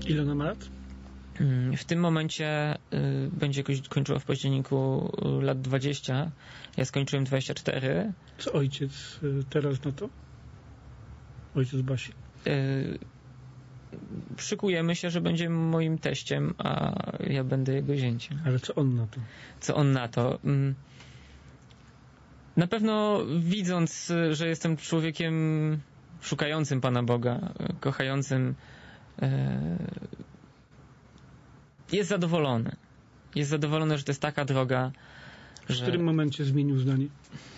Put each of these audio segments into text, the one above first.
Ile ona ma lat? W tym momencie będzie kończyła w październiku lat 20. Ja skończyłem 24. Co ojciec teraz na to? Ojciec Basi? Szykujemy się, że będzie moim teściem, a ja będę jego zięciem. Ale co on na to? Co on na to? Na pewno widząc, że jestem człowiekiem szukającym Pana Boga, kochającym, jest zadowolony. Jest zadowolony, że to jest taka droga, W którym momencie zmienił zdanie?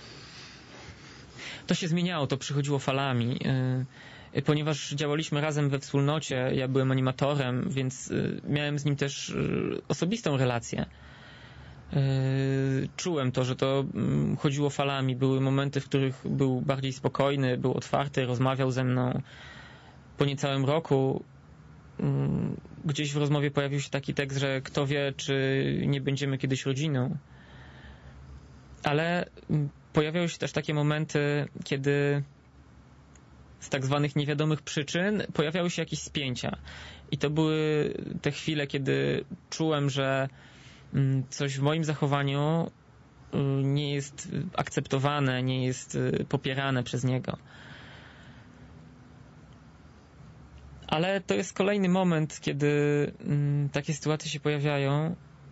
To się zmieniało, to przychodziło falami. Ponieważ działaliśmy razem we wspólnocie, ja byłem animatorem, więc miałem z nim też osobistą relację. Czułem to, że to chodziło falami. Były momenty, w których był bardziej spokojny, był otwarty, rozmawiał ze mną. Po niecałym roku gdzieś w rozmowie pojawił się taki tekst, że kto wie, czy nie będziemy kiedyś rodziną. Ale pojawiały się też takie momenty, kiedy z tak zwanych niewiadomych przyczyn pojawiały się jakieś spięcia. I to były te chwile, kiedy czułem, że coś w moim zachowaniu nie jest akceptowane, nie jest popierane przez niego. Ale to jest kolejny moment, kiedy takie sytuacje się pojawiają,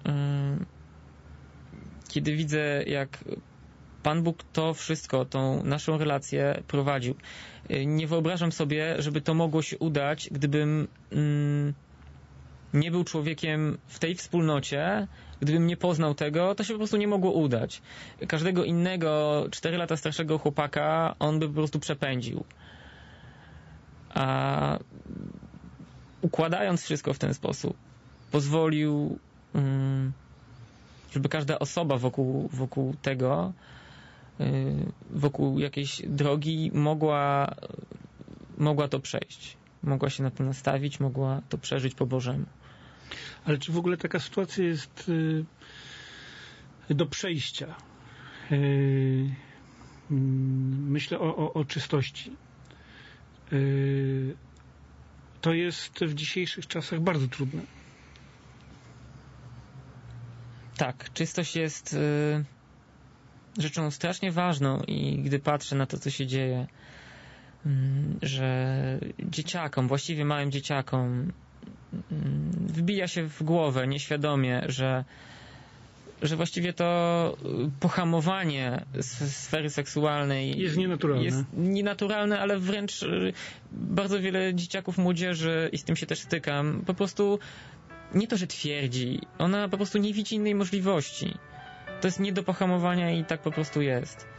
kiedy widzę, jak Pan Bóg to wszystko, tą naszą relację prowadził. Nie wyobrażam sobie, żeby to mogło się udać, gdybym nie był człowiekiem w tej wspólnocie, gdybym nie poznał tego, to się po prostu nie mogło udać. Każdego innego 4 lata starszego chłopaka on by po prostu przepędził. A układając wszystko w ten sposób, pozwolił, żeby każda osoba wokół tego, wokół jakiejś drogi mogła to przejść. Mogła się na to nastawić, mogła to przeżyć po Bożemu. Ale czy w ogóle taka sytuacja jest do przejścia? Myślę o czystości. To jest w dzisiejszych czasach bardzo trudne. Tak, czystość jest rzeczą strasznie ważną i gdy patrzę na to, co się dzieje, że dzieciakom, właściwie małym dzieciakom wbija się w głowę nieświadomie, że właściwie to pohamowanie sfery seksualnej jest nienaturalne. Jest nienaturalne, ale wręcz bardzo wiele dzieciaków, młodzieży, i z tym się też stykam, po prostu nie to, że twierdzi, ona po prostu nie widzi innej możliwości. To jest nie do pohamowania i tak po prostu jest.